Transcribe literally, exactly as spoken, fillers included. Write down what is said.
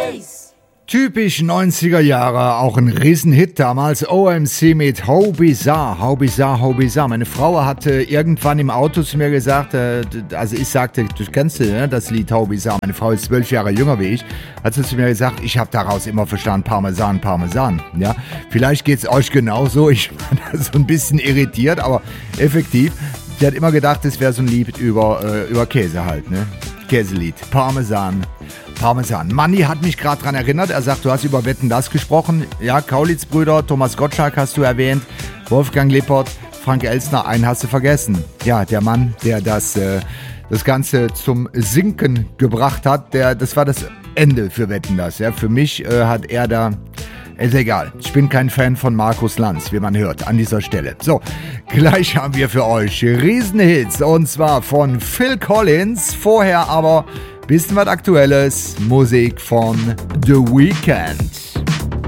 Bass. Typisch neunziger Jahre, auch ein Riesenhit damals, O M C mit How Bizarre, How Bizarre, How Bizarre. Meine Frau hatte irgendwann im Auto zu mir gesagt, äh, also ich sagte, du kennst ne, das Lied How Bizarre, meine Frau ist zwölf Jahre jünger wie ich, hat sie zu mir gesagt, ich habe daraus immer verstanden, Parmesan, Parmesan. Ja, vielleicht geht's euch genauso, ich war da so ein bisschen irritiert, aber effektiv, sie hat immer gedacht, es wäre so ein Lied über, äh, über Käse halt, ne? Käselied, Parmesan, Parmesan. Manni hat mich gerade dran erinnert, er sagt, du hast über Wetten, das gesprochen. Ja, Kaulitz-Brüder, Thomas Gottschalk hast du erwähnt, Wolfgang Lippert, Frank Elstner, einen hast du vergessen. Ja, der Mann, der das, äh, das Ganze zum Sinken gebracht hat, der, das war das Ende für Wetten, das. Ja, für mich äh, hat er da... Ist egal, ich bin kein Fan von Markus Lanz, wie man hört, an dieser Stelle. So, gleich haben wir für euch Riesenhits, und zwar von Phil Collins. Vorher aber bisschen was Aktuelles, Musik von The Weeknd.